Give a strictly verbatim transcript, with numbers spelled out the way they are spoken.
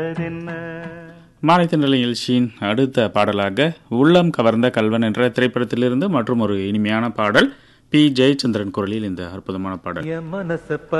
மாலைத்தண்டல் நிகழ்ச்சியின் அடுத்த பாடலாக உள்ளம் கவர்ந்த கல்வன் என்ற திரைப்படத்திலிருந்து மற்றும் ஒரு இனிமையான பாடல் பி ஜெயச்சந்திரன் குரலில் இந்த அற்புதமான பாடல்.